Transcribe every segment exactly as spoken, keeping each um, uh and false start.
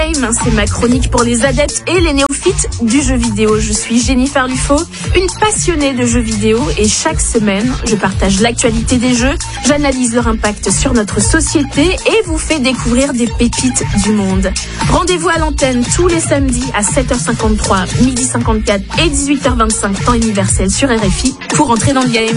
C'est ma chronique pour les adeptes et les néophytes du jeu vidéo. Je suis Jennifer Lufo, une passionnée de jeux vidéo et chaque semaine, je partage l'actualité des jeux, j'analyse leur impact sur notre société et vous fais découvrir des pépites du monde. Rendez-vous à l'antenne tous les samedis à sept heures cinquante-trois, midi cinquante-quatre et dix-huit heures vingt-cinq temps universel sur R F I pour entrer dans le game.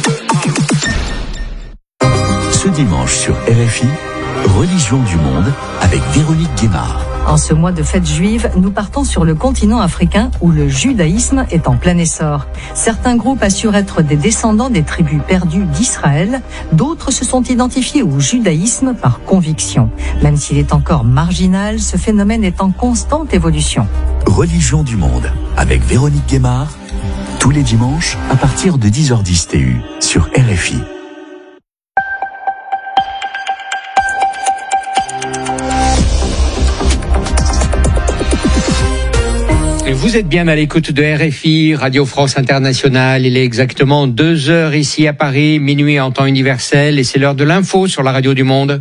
Ce dimanche sur R F I, Religion du monde avec Véronique Guémard. En ce mois de fête juive, nous partons sur le continent africain où le judaïsme est en plein essor. Certains groupes assurent être des descendants des tribus perdues d'Israël, d'autres se sont identifiés au judaïsme par conviction. Même s'il est encore marginal, ce phénomène est en constante évolution. Religion du monde avec Véronique Guémard, tous les dimanches à partir de dix heures dix T U sur R F I. Vous êtes bien à l'écoute de R F I, Radio France Internationale. Il est exactement deux heures ici à Paris, minuit en temps universel, et c'est l'heure de l'info sur la Radio du Monde.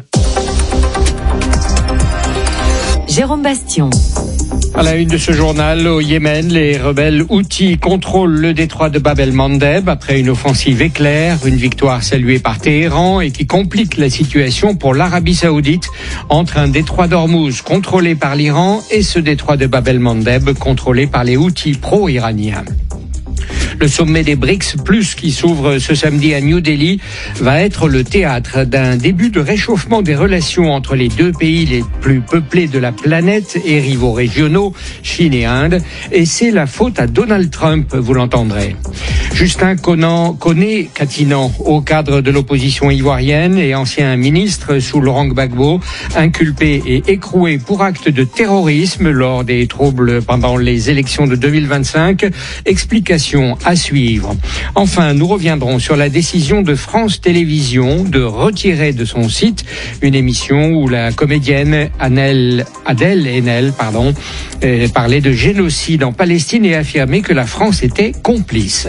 Jérôme Bastion. À la une de ce journal, au Yémen, les rebelles Houthis contrôlent le détroit de Bab el-Mandeb après une offensive éclair, une victoire saluée par Téhéran et qui complique la situation pour l'Arabie Saoudite entre un détroit d'Ormuz contrôlé par l'Iran et ce détroit de Bab el-Mandeb contrôlé par les Houthis pro-iraniens. Le sommet des BRICS plus qui s'ouvre ce samedi à New Delhi va être le théâtre d'un début de réchauffement des relations entre les deux pays les plus peuplés de la planète et rivaux régionaux, Chine et Inde. Et c'est la faute à Donald Trump, vous l'entendrez. Justin Koné-Katinan, au cadre de l'opposition ivoirienne et ancien ministre sous Laurent Gbagbo, inculpé et écroué pour acte de terrorisme lors des troubles pendant les élections de deux mille vingt-cinq. Explication à suivre. Enfin, nous reviendrons sur la décision de France Télévisions de retirer de son site une émission où la comédienne Anel, Adèle Haenel pardon, euh, parlait de génocide en Palestine et affirmait que la France était complice.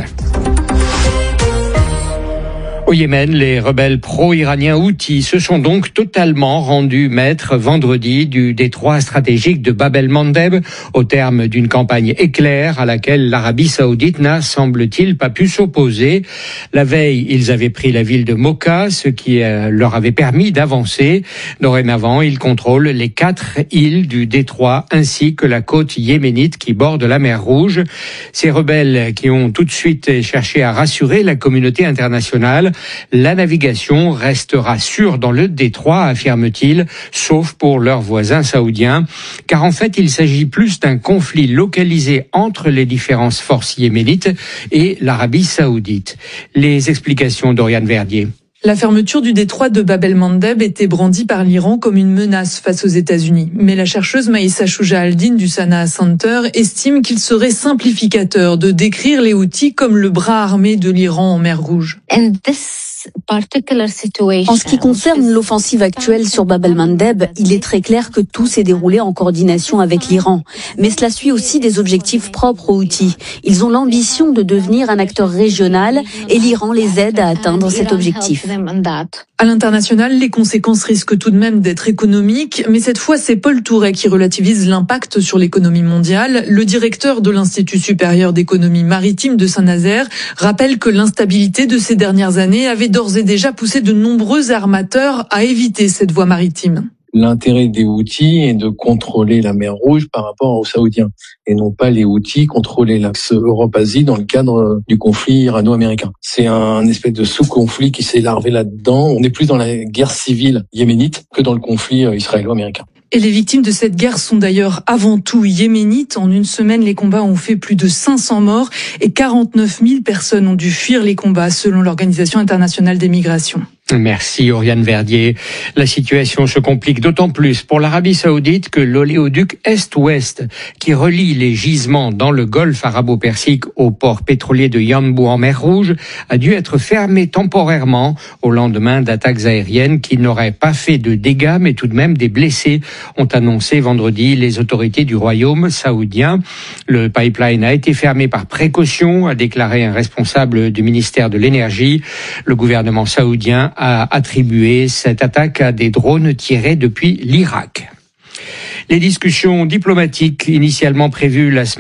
Au Yémen, les rebelles pro-iraniens Houthis se sont donc totalement rendus maîtres vendredi du détroit stratégique de Bab el-Mandeb au terme d'une campagne éclair à laquelle l'Arabie Saoudite n'a, semble-t-il, pas pu s'opposer. La veille, ils avaient pris la ville de Mocha, ce qui euh, leur avait permis d'avancer. Dorénavant, ils contrôlent les quatre îles du détroit ainsi que la côte yéménite qui borde la mer Rouge. Ces rebelles qui ont tout de suite cherché à rassurer la communauté internationale. La navigation restera sûre dans le détroit, affirme-t-il, sauf pour leurs voisins saoudiens, car en fait il s'agit plus d'un conflit localisé entre les différentes forces yéménites et l'Arabie Saoudite. Les explications d'Oriane Verdier. La fermeture du détroit de Bab el-Mandeb était brandie par l'Iran comme une menace face aux États-Unis. Mais la chercheuse Maïssa Chouja Aldin du Sanaa Center estime qu'il serait simplificateur de décrire les Houthis comme le bras armé de l'Iran en mer Rouge. En ce qui concerne l'offensive actuelle sur Bab el-Mandeb, il est très clair que tout s'est déroulé en coordination avec l'Iran. Mais cela suit aussi des objectifs propres aux Houthis. Ils ont l'ambition de devenir un acteur régional et l'Iran les aide à atteindre cet objectif. À l'international, les conséquences risquent tout de même d'être économiques, mais cette fois, c'est Paul Touret qui relativise l'impact sur l'économie mondiale. Le directeur de l'Institut supérieur d'économie maritime de Saint-Nazaire rappelle que l'instabilité de ces dernières années avait d'ores et déjà poussé de nombreux armateurs à éviter cette voie maritime. L'intérêt des Houthis est de contrôler la mer Rouge par rapport aux Saoudiens et non pas les Houthis contrôler l'axe Europe-Asie dans le cadre du conflit irano-américain. C'est un espèce de sous-conflit qui s'est larvé là-dedans. On est plus dans la guerre civile yéménite que dans le conflit israélo-américain. Et les victimes de cette guerre sont d'ailleurs avant tout yéménites. En une semaine, les combats ont fait plus de cinq cents morts et quarante-neuf mille personnes ont dû fuir les combats selon l'Organisation internationale des migrations. Merci Oriane Verdier. La situation se complique d'autant plus pour l'Arabie Saoudite que l'oléoduc Est-Ouest, qui relie les gisements dans le golfe arabo-persique au port pétrolier de Yanbu en mer Rouge, a dû être fermé temporairement au lendemain d'attaques aériennes qui n'auraient pas fait de dégâts mais tout de même des blessés, ont annoncé vendredi les autorités du royaume saoudien. Le pipeline a été fermé par précaution, a déclaré un responsable du ministère de l'Énergie. Le gouvernement saoudien a attribué cette attaque à des drones tirés depuis l'Irak. Les discussions diplomatiques initialement prévues la semaine